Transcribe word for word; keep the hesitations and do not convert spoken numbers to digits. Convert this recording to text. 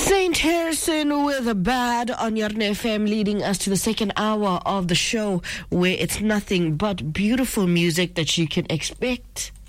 Saint Harrison with a bad on Yarn F M, leading us to the second hour of the show, where it's nothing but beautiful music that you can expect